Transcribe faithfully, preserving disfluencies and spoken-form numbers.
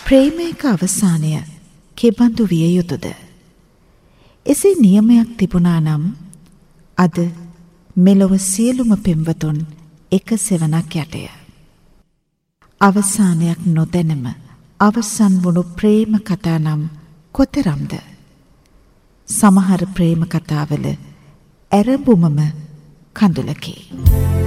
ප්‍රේමයක අවසානය කෙබඳු විය යුතුද? එසේ නියමයක් තිබුණා නම් අද මෙලොව සියලුම පෙම්වතුන් එක සෙවණක් යටය. අවසානයක් නොදැනම අවසන් වුණු ප්‍රේම කතා නම් කොතරම්ද? සමහර ප්‍රේම කතාවල ඇරඹුමම කඳුලකි.